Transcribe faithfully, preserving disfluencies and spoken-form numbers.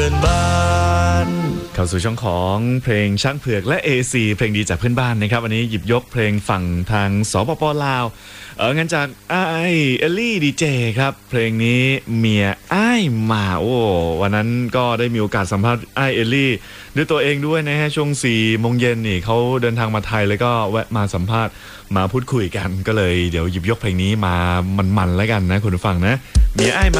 อนบ้านเข้าสู่ช่องของเพลงช้างเผือกและ เอ ซี เพลงดีจากเพื่อนบ้านนะครับวันนี้หยิบยกเพลงฝั่งทางสปปลาวเอองั้นจากไอเอลลี่ดีเจครับเพลงนี้เมียไอ้มาโอ้วันนั้นก็ได้มีโอกาสสัมภาษณ์ไอเอลลี่ด้วยตัวเองด้วยนะฮะช่วงสี่โมงเย็นนี่เขาเดินทางมาไทยแล้วก็แวะมาสัมภาษณ์มาพูดคุยกันก็เลยเดี๋ยวหยิบยกเพลงนี้มามันๆแล้วกันนะคุณผู้ฟังนะเมียไอ้